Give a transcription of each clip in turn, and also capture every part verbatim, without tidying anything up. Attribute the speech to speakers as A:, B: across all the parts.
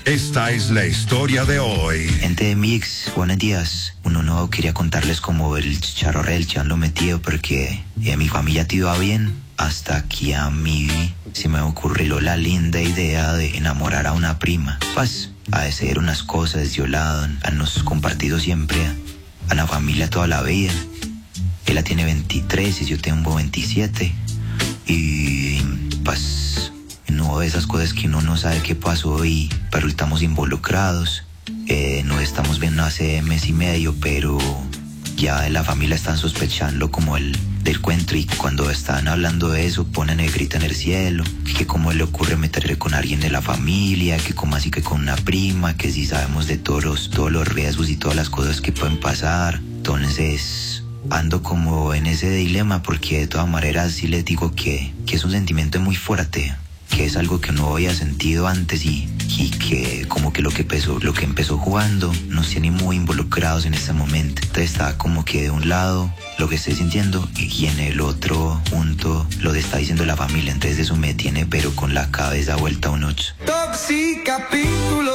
A: Esta es la historia de hoy.
B: Gente de Mix, buenos días. Uno no quería contarles cómo el chicharro del chan lo metido porque a mi familia te iba bien. Hasta que a mí se me ocurrió la linda idea de enamorar a una prima. Pues, a hacer unas cosas de lado, hemos compartido siempre a la familia toda la vida. Ella tiene veintitrés y yo tengo veintisiete. Y pues no, esas cosas que uno no sabe qué pasó y pero estamos involucrados. Eh, nos estamos viendo hace mes y medio, pero ya de la familia están sospechando como el del cuento, y cuando están hablando de eso ponen el grito en el cielo, que cómo le ocurre meterle con alguien de la familia, que como así que con una prima, que si sabemos de todos los, todos los riesgos y todas las cosas que pueden pasar. Entonces ando como en ese dilema porque de todas maneras sí les digo que, que es un sentimiento muy fuerte, que es algo que no había sentido antes y, y que como que lo que empezó, lo que empezó jugando nos tiene muy involucrados en este momento. Entonces está como que de un lado lo que estoy sintiendo y en el otro punto lo que está diciendo la familia. Entonces eso me tiene pero con la cabeza vuelta a un ocho.
C: Toxicapítulo.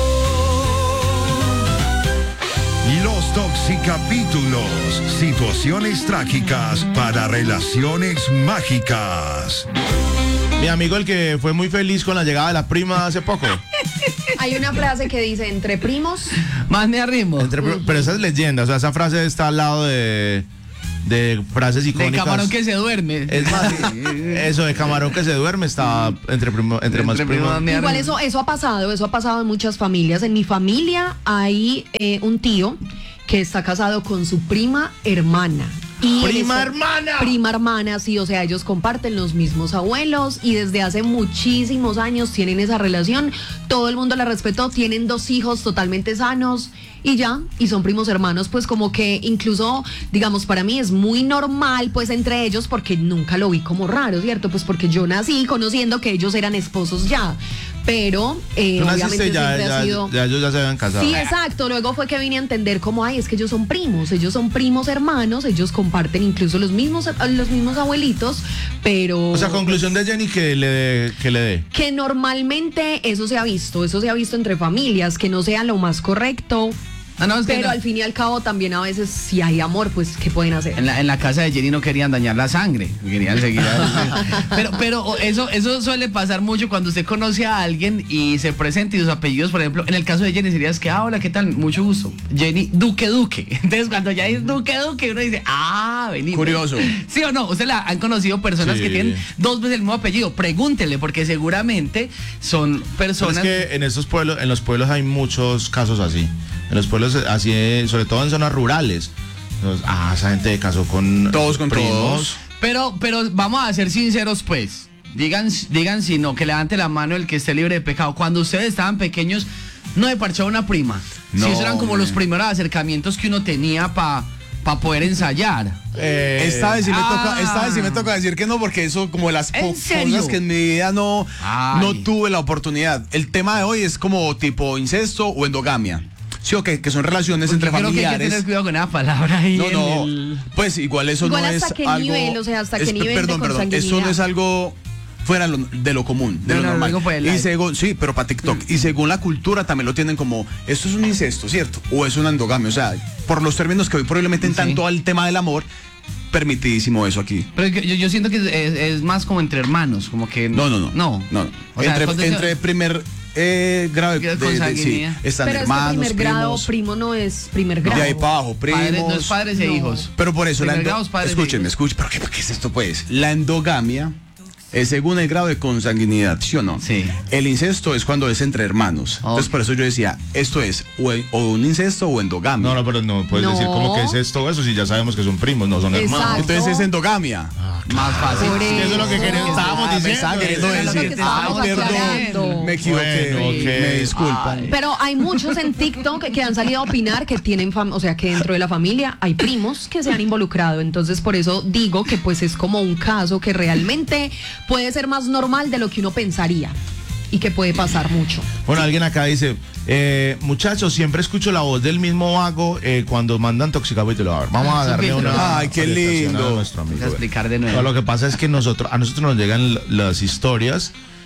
A: Los Toxicapítulos, situaciones trágicas para relaciones mágicas.
D: Mi amigo el que fue muy feliz con la llegada de la prima hace poco.
E: Hay una frase que dice, entre primos...
F: Más me arrimo.
D: Entre, pero esa es leyenda, o sea, esa frase está al lado de, de frases icónicas.
F: De camarón que se duerme.
D: Es más, eso de camarón que se duerme está entre, primo, entre, entre más primos.
E: Primo Igual eso, eso ha pasado, eso ha pasado en muchas familias. En mi familia hay eh, un tío que está casado con su prima hermana. Y
D: ¡Prima
E: esa,
D: hermana!
E: Prima hermana, sí, o sea, ellos comparten los mismos abuelos y desde hace muchísimos años tienen esa relación. Todo el mundo la respetó, tienen dos hijos totalmente sanos y ya, y son primos hermanos, pues como que incluso, digamos, para mí es muy normal, pues entre ellos, porque nunca lo vi como raro, ¿cierto? Pues porque yo nací conociendo que ellos eran esposos ya. Pero eh,
D: Tú
E: obviamente
D: naciste, ya,
E: siempre
D: ya,
E: ha sido...
D: ya ellos ya se habían casado.
E: Sí, exacto. Luego fue que vine a entender cómo, ay, es que ellos son primos, ellos son primos hermanos, ellos comparten incluso los mismos, los mismos abuelitos, pero...
D: O sea, conclusión de Jenny que le dé. Que, le dé.
E: que normalmente eso se ha visto, eso se ha visto entre familias, que no sea lo más correcto.
F: Ah, no, es que
E: pero
F: no.
E: al fin y al cabo también a veces si hay amor, pues ¿qué pueden hacer?
F: En la, en la casa de Jenny no querían dañar la sangre, querían seguir a... pero pero eso eso suele pasar mucho cuando usted conoce a alguien y se presenta y sus apellidos, por ejemplo, en el caso de Jenny sería es que, ah, hola, ¿qué tal? Mucho gusto. Jenny Duque Duque. Entonces cuando ya es Duque Duque uno dice, ah, vení.
D: Curioso.
F: ¿Sí o no? Usted la han conocido personas
D: Sí.
F: que tienen dos veces el mismo apellido. Pregúntele, porque seguramente son personas...
D: Pero es que en estos pueblos, en los pueblos hay muchos casos así. En los pueblos así, sobre todo en zonas rurales. Entonces, ah, esa gente casó con
C: Todos con
D: primos.
C: todos.
F: Pero, pero vamos a ser sinceros, pues. Digan, digan si no, que levante la mano el que esté libre de pecado. Cuando ustedes estaban pequeños, no me parchó una prima.
C: No,
F: si esos eran como
C: man.
F: los primeros acercamientos que uno tenía para pa poder ensayar.
D: Eh,
C: Esta vez sí me
F: ah.
C: toca, esta vez sí me toca decir que no, porque eso como de las
F: ¿En
C: po-
F: serio?
C: cosas que en mi vida no,
F: Ay.
C: no tuve la oportunidad. El tema de hoy es como tipo incesto o endogamia. Sí, o que, que son relaciones
F: Porque
C: entre
F: creo que hay que
C: familiares.
F: tener cuidado con esa palabra ahí.
C: No,
F: en
C: no,
F: el-
C: pues igual eso
E: Igual
C: no
E: hasta
C: es
E: qué
C: algo...
E: nivel, o sea, hasta qué
C: es-
E: nivel de
C: Perdón, perdón, eso no
E: consanguinidad.
C: es algo fuera lo- de lo común, de
F: No,
C: lo
F: no,
C: normal.
F: luego por el
C: Y
F: live.
C: según, sí, pero para TikTok. Y según la cultura también lo tienen como, esto es un incesto, ¿cierto? O es una endogamia, o sea, por los términos que hoy por hoy le meten
F: Sí.
C: tanto al tema del amor, permitidísimo eso aquí.
F: Pero yo, yo siento que es, es más como entre hermanos, como que...
C: No, no, no.
F: No.
C: no.
F: O sea,
C: entre,
F: cuando-
C: entre primer eh, grado de, de- de- sí,
F: Consanguinidad.
C: están
E: Pero
C: hermanos,
E: es que primer grado,
C: primos,
E: primo no es primer grado.
C: de ahí para abajo, primos.
F: Padres, no es padres e
E: No.
F: hijos.
C: Pero por eso la
F: Primer
C: endo-
F: grado es padres e
C: escúchenme,
F: hijos.
C: escuchen, pero qué, ¿qué es esto pues? La endogamia es según el grado de consanguinidad, ¿sí o no?
F: Sí.
C: El incesto es cuando es entre hermanos.
F: Oh.
C: Entonces por eso yo decía, esto es o, o un incesto o endogamia.
D: No, no, pero no puedes
E: No.
D: decir cómo que es esto o eso si ya sabemos que son primos, no son hermanos.
E: Exacto.
C: Entonces es endogamia.
F: Más fácil.
E: Por
D: Sí, eso es lo que
E: eso.
D: queríamos- estábamos
C: Ah, me
D: diciendo.
C: estaba queriendo
E: Eso es lo que
C: decir.
E: estábamos
C: Ay, perdón,
E: aclarando.
C: me equivoqué.
D: Bueno, ok.
C: Me disculpan.
E: Pero hay muchos en TikTok que han salido a opinar que tienen, fam- o sea, que dentro de la familia hay primos que se han involucrado. Entonces, por eso digo que pues es como un caso que realmente puede ser más normal de lo que uno pensaría y que puede pasar mucho.
D: Bueno, alguien acá dice, eh, muchachos, siempre escucho la voz del mismo vago eh, cuando mandan Toxicapítulo. A ver, vamos a
F: Ah,
D: darle
F: Toxicapítulo.
D: una...
C: Ay, qué
D: orientación
C: lindo.
D: a nuestro amigo.
F: Voy a explicar de
D: No,
F: nuevo.
D: lo que pasa es que nosotros, a nosotros nos llegan l- las historias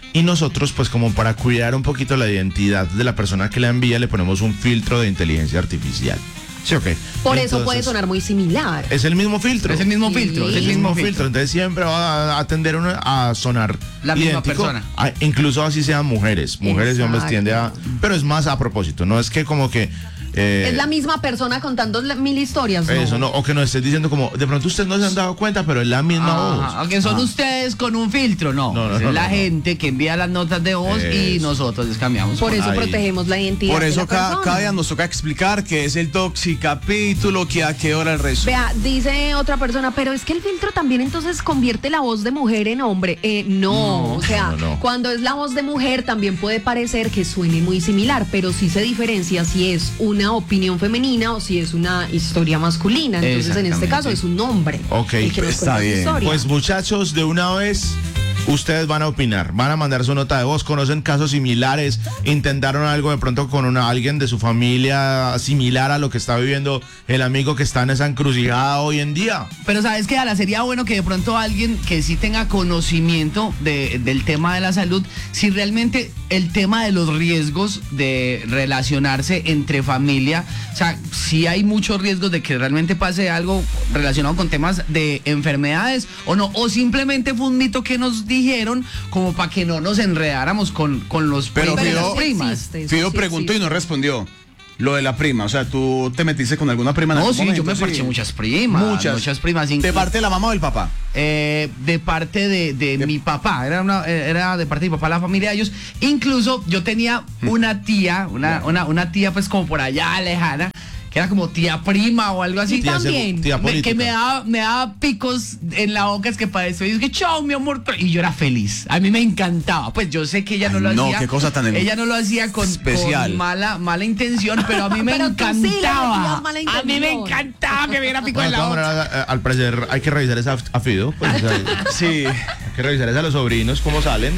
D: Y nosotros, pues como para cuidar un poquito la identidad de la persona que la envía, le ponemos un filtro de inteligencia artificial. ¿Sí o qué?
E: Por eso
D: Entonces,
E: puede sonar muy similar.
D: es el mismo filtro.
F: Es el mismo
E: Sí.
F: filtro, es
D: Es
F: el mismo filtro.
D: Entonces siempre va a tender uno a sonar
F: La misma
D: idéntico,
F: persona.
D: a- incluso así sean mujeres. Mujeres y hombres
E: Exacto.
D: tiende a... Pero es más a propósito, no es que como que... eh,
E: Es la misma persona contando la- mil historias. ¿no?
D: Eso, no, o que nos estés diciendo como, de pronto ustedes no se han dado cuenta, pero es la misma voz.
F: Ajá, aunque son
D: Ah.
F: ustedes con un filtro, no.
D: No, no,
F: es
D: no,
F: la
D: no, no.
F: gente que envía las notas de voz y
D: Eso.
F: nosotros les cambiamos.
E: Por eso
D: Ahí.
E: protegemos la identidad.
C: Por
E: de
C: eso
E: la
C: cada,
E: persona.
C: cada día nos toca explicar qué es el toxicapítulo, que a qué hora el resto.
E: Vea, dice otra persona, pero es que el filtro también entonces convierte la voz de mujer en hombre. Eh, no,
F: No,
E: o sea,
D: no, no.
E: cuando es la voz de mujer también puede parecer que suene muy similar, pero sí se diferencia si es una opinión femenina o si es una historia masculina. Entonces en este
F: Exactamente.
E: caso es un hombre.
D: Ok,
E: el que nos
C: está
E: cuenta su
C: bien.
E: historia.
D: Pues muchachos, de una vez ustedes van a opinar, van a mandar su nota de voz, conocen casos similares, intentaron algo de pronto con una, alguien de su familia similar a lo que está viviendo el amigo que está en esa encrucijada hoy en día.
F: Pero sabes que Ala, sería bueno que de pronto alguien que sí tenga conocimiento de- del tema de la salud, si realmente el tema de los riesgos de relacionarse entre familia, o sea, si hay muchos riesgos de que realmente pase algo relacionado con temas de enfermedades o no, o simplemente fue un mito que nos dijeron como para que no nos enredáramos con, con los
C: Pero
F: primos y
C: Fido-
F: las
E: sí
F: primas.
E: existe, eso
C: Fido
E: sí
C: preguntó y
E: existe.
C: no respondió. Lo de la prima, o sea, tú te metiste con alguna prima en
F: No,
C: algún
F: sí, yo
C: momento,
F: me
C: sí.
F: parché muchas primas.
C: Muchas.
F: Muchas primas.
C: ¿De
F: inclu-
C: parte de la mamá o del papá?
F: Eh, de parte de, de
C: De-
F: mi papá, era, una, era de parte de mi papá la familia de ellos. Incluso yo tenía una tía, una, una, una tía pues como por allá lejana, que era como tía prima o algo así.
E: Tía también.
D: tía
F: Me-
D: política.
F: que me daba, me daba picos en la boca, es que para eso. Y yo dije, chao, mi amor. Y yo era feliz. A mí me encantaba. Pues yo sé que ella no
C: Ay,
F: lo
C: no,
F: hacía.
C: qué cosa tan
F: Ella no lo hacía con,
C: especial.
F: con mala, mala intención, pero a mí me
E: Pero tú sí le
F: encantaba.
E: metías mala
F: A mí me
E: intención.
F: encantaba que me diera pico
D: Bueno,
F: en
D: de
F: la
D: todas
F: boca.
D: maneras, eh, al parecer hay que revisar esa a Fido, pues, o sea,
C: Sí.
D: hay que revisar esa a los sobrinos, cómo salen.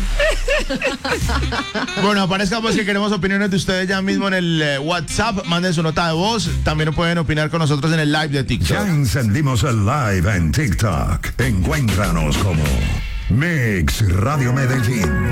D: Bueno, aparezca pues que queremos opiniones de ustedes ya mismo en el eh, WhatsApp, manden su nota de voz, también pueden opinar con nosotros en el live de TikTok.
A: Ya encendimos el live en TikTok. Encuéntranos como Mix Radio Medellín.